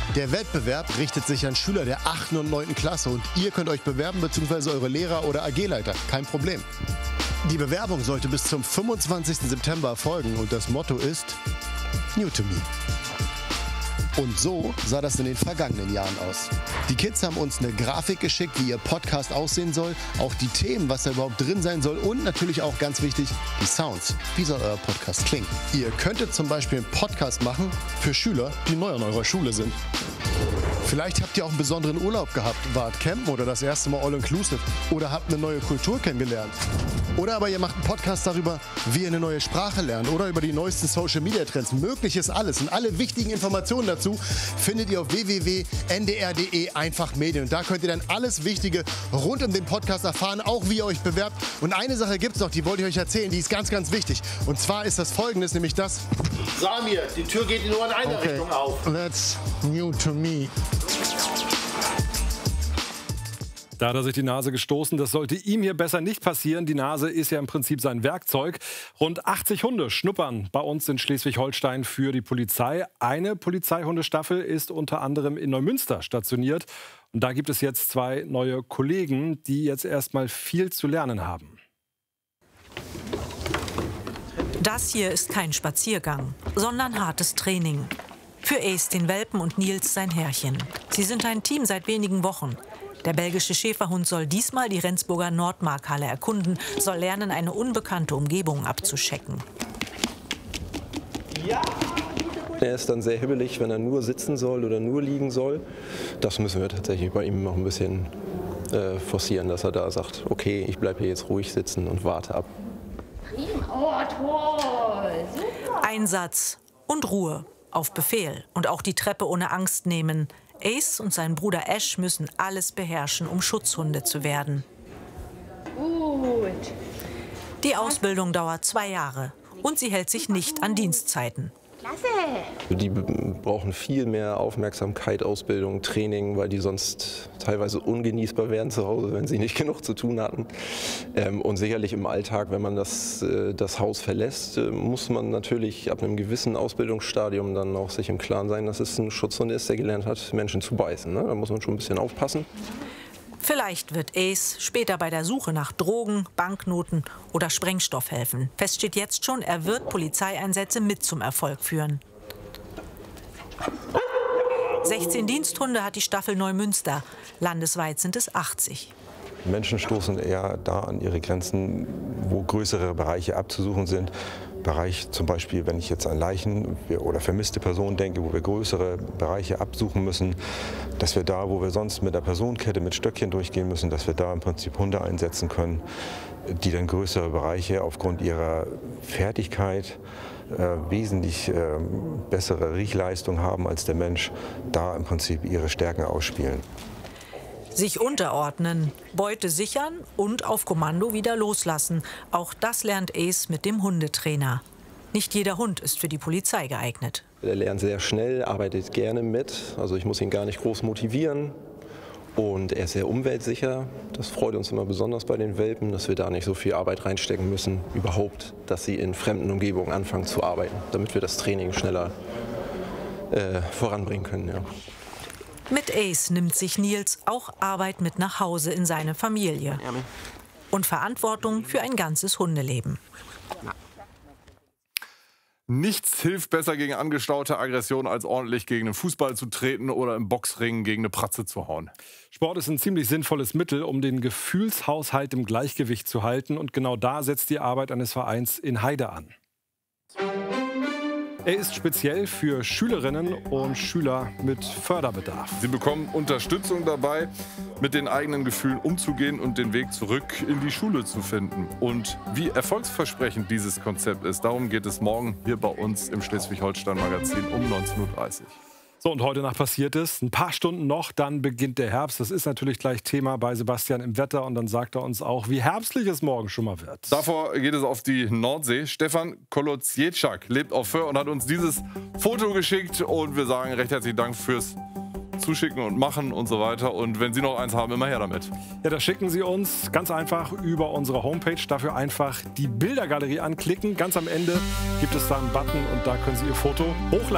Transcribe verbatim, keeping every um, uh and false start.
Der Wettbewerb richtet sich an Schüler der achten und neunten Klasse und ihr könnt euch bewerben bzw. eure Lehrer oder A G-Leiter. Kein Problem. Die Bewerbung sollte bis zum fünfundzwanzigsten September erfolgen und das Motto ist New to Me. Und so sah das in den vergangenen Jahren aus. Die Kids haben uns eine Grafik geschickt, wie ihr Podcast aussehen soll, auch die Themen, was da überhaupt drin sein soll und natürlich auch ganz wichtig, die Sounds. Wie soll euer Podcast klingen? Ihr könntet zum Beispiel einen Podcast machen für Schüler, die neu an eurer Schule sind. Vielleicht habt ihr auch einen besonderen Urlaub gehabt, wart campen oder das erste Mal all-inclusive oder habt eine neue Kultur kennengelernt. Oder aber ihr macht einen Podcast darüber, wie ihr eine neue Sprache lernt oder über die neuesten Social-Media-Trends. Möglich ist alles und alle wichtigen Informationen dazu findet ihr auf w w w punkt n d r punkt d e einfach Medien. Und da könnt ihr dann alles Wichtige rund um den Podcast erfahren, auch wie ihr euch bewerbt. Und eine Sache gibt es noch, die wollte ich euch erzählen, die ist ganz, ganz wichtig. Und zwar ist das Folgendes, nämlich das. Samir, die Tür geht nur in eine Okay, Richtung auf. That's new to me. Da hat er sich die Nase gestoßen. Das sollte ihm hier besser nicht passieren. Die Nase ist ja im Prinzip sein Werkzeug. Rund achtzig Hunde schnuppern bei uns in Schleswig-Holstein für die Polizei. Eine Polizeihundestaffel ist unter anderem in Neumünster stationiert. Und da gibt es jetzt zwei neue Kollegen, die jetzt erstmal viel zu lernen haben. Das hier ist kein Spaziergang, sondern hartes Training. Für Ace, den Welpen, und Nils, sein Herrchen. Sie sind ein Team seit wenigen Wochen. Der belgische Schäferhund soll diesmal die Rendsburger Nordmarkhalle erkunden, soll lernen, eine unbekannte Umgebung abzuschecken. Er ist dann sehr hibbelig, wenn er nur sitzen soll oder nur liegen soll. Das müssen wir tatsächlich bei ihm noch ein bisschen äh, forcieren, dass er da sagt, okay, ich bleibe hier jetzt ruhig sitzen und warte ab. Oh, toll. Super. Einsatz und Ruhe auf Befehl und auch die Treppe ohne Angst nehmen. Ace und sein Bruder Ash müssen alles beherrschen, um Schutzhunde zu werden. Gut. Die Ausbildung dauert zwei Jahre und sie hält sich nicht an Dienstzeiten. Klasse. Die brauchen viel mehr Aufmerksamkeit, Ausbildung, Training, weil die sonst teilweise ungenießbar wären zu Hause, wenn sie nicht genug zu tun hatten. Und sicherlich im Alltag, wenn man das, das Haus verlässt, muss man natürlich ab einem gewissen Ausbildungsstadium dann auch sich im Klaren sein, dass es ein Schutzhund ist, der gelernt hat, Menschen zu beißen. Da muss man schon ein bisschen aufpassen. Vielleicht wird Ace später bei der Suche nach Drogen, Banknoten oder Sprengstoff helfen. Fest steht jetzt schon, er wird Polizeieinsätze mit zum Erfolg führen. sechzehn Diensthunde hat die Staffel Neumünster. Landesweit sind es achtzig. Menschen stoßen eher da an ihre Grenzen, wo größere Bereiche abzusuchen sind. Bereich zum Beispiel, wenn ich jetzt an Leichen oder vermisste Personen denke, wo wir größere Bereiche absuchen müssen, dass wir da, wo wir sonst mit der Personenkette, mit Stöckchen durchgehen müssen, dass wir da im Prinzip Hunde einsetzen können, die dann größere Bereiche aufgrund ihrer Fertigkeit äh, wesentlich äh, bessere Riechleistung haben als der Mensch, da im Prinzip ihre Stärken ausspielen. Sich unterordnen, Beute sichern und auf Kommando wieder loslassen. Auch das lernt Ace mit dem Hundetrainer. Nicht jeder Hund ist für die Polizei geeignet. Er lernt sehr schnell, arbeitet gerne mit. Also ich muss ihn gar nicht groß motivieren. Und er ist sehr umweltsicher. Das freut uns immer besonders bei den Welpen, dass wir da nicht so viel Arbeit reinstecken müssen, überhaupt, dass sie in fremden Umgebungen anfangen zu arbeiten, damit wir das Training schneller äh, voranbringen können. Ja. Mit Ace nimmt sich Nils auch Arbeit mit nach Hause in seine Familie. Und Verantwortung für ein ganzes Hundeleben. Nichts hilft besser gegen angestaute Aggression, als ordentlich gegen den Fußball zu treten oder im Boxring gegen eine Pratze zu hauen. Sport ist ein ziemlich sinnvolles Mittel, um den Gefühlshaushalt im Gleichgewicht zu halten. Und genau da setzt die Arbeit eines Vereins in Heide an. Er ist speziell für Schülerinnen und Schüler mit Förderbedarf. Sie bekommen Unterstützung dabei, mit den eigenen Gefühlen umzugehen und den Weg zurück in die Schule zu finden. Und wie erfolgsversprechend dieses Konzept ist, darum geht es morgen hier bei uns im Schleswig-Holstein-Magazin um neunzehn Uhr dreißig. So, und heute Nacht passiert es. Ein paar Stunden noch, dann beginnt der Herbst. Das ist natürlich gleich Thema bei Sebastian im Wetter. Und dann sagt er uns auch, wie herbstlich es morgen schon mal wird. Davor geht es auf die Nordsee. Stefan Kolodziejczak lebt auf Föhr und hat uns dieses Foto geschickt. Und wir sagen recht herzlichen Dank fürs Zuschicken und Machen und so weiter. Und wenn Sie noch eins haben, immer her damit. Ja, das schicken Sie uns ganz einfach über unsere Homepage. Dafür einfach die Bildergalerie anklicken. Ganz am Ende gibt es da einen Button und da können Sie Ihr Foto hochladen.